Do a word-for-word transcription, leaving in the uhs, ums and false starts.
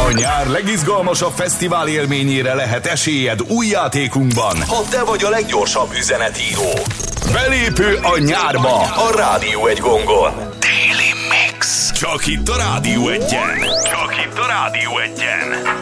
A nyár legizgalmasabb fesztivál élményére lehet esélyed új játékunkban, ha te vagy a leggyorsabb üzenetíró. Belépő a nyárba a Rádió egy gongon. Daily Mix. Csak itt a Rádió egyen. Csak itt a Rádió egyen.